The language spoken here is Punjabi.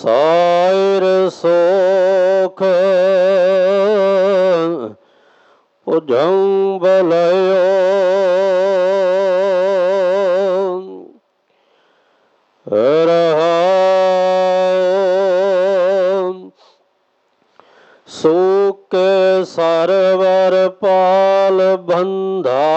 ਸਾਇਰ ਸੋਖ ਭੁਜੰ ਬਲਯੋ ਰਹਾਉ। ਸੂਕੇ ਸਰਵਰ ਪਾਲ ਬੰਧਾ